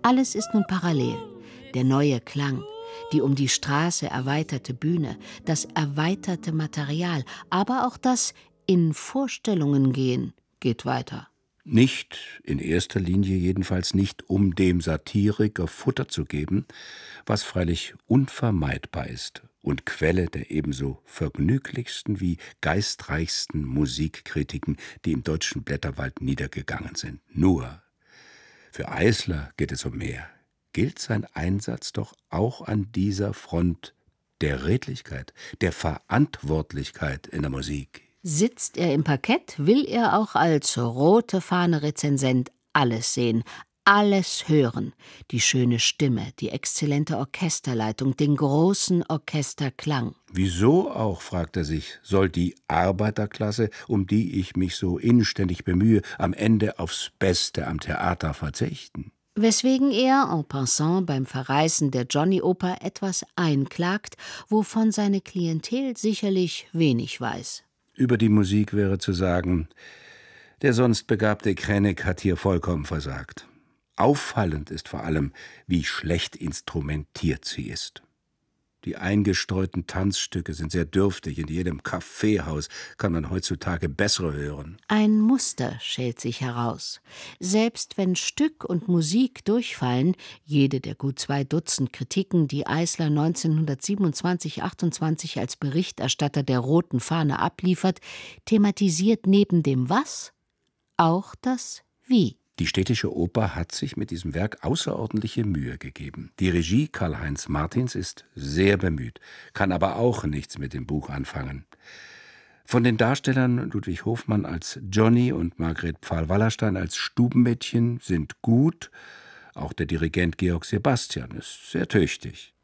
Alles ist nun parallel. Der neue Klang, die um die Straße erweiterte Bühne, das erweiterte Material, aber auch das in Vorstellungen gehen geht weiter. Nicht, in erster Linie jedenfalls nicht, um dem Satiriker Futter zu geben, was freilich unvermeidbar ist und Quelle der ebenso vergnüglichsten wie geistreichsten Musikkritiken, die im deutschen Blätterwald niedergegangen sind. Nur, für Eisler geht es um mehr. Gilt sein Einsatz doch auch an dieser Front der Redlichkeit, der Verantwortlichkeit in der Musik. Sitzt er im Parkett, will er auch als rote Fahne-Rezensent alles sehen, alles hören. Die schöne Stimme, die exzellente Orchesterleitung, den großen Orchesterklang. Wieso auch, fragt er sich, soll die Arbeiterklasse, um die ich mich so inständig bemühe, am Ende aufs Beste am Theater verzichten? Weswegen er en passant beim Verreißen der Johnny-Oper etwas einklagt, wovon seine Klientel sicherlich wenig weiß. Über die Musik wäre zu sagen, der sonst begabte Krennek hat hier vollkommen versagt. Auffallend ist vor allem, wie schlecht instrumentiert sie ist. Die eingestreuten Tanzstücke sind sehr dürftig. In jedem Kaffeehaus kann man heutzutage bessere hören. Ein Muster schält sich heraus. Selbst wenn Stück und Musik durchfallen, jede der gut 2 Dutzend Kritiken, die Eisler 1927/28 als Berichterstatter der Roten Fahne abliefert, thematisiert neben dem Was auch das Wie. Die Städtische Oper hat sich mit diesem Werk außerordentliche Mühe gegeben. Die Regie Karl-Heinz Martins ist sehr bemüht, kann aber auch nichts mit dem Buch anfangen. Von den Darstellern Ludwig Hofmann als Johnny und Margret Pfahl-Wallerstein als Stubenmädchen sind gut. Auch der Dirigent Georg Sebastian ist sehr tüchtig.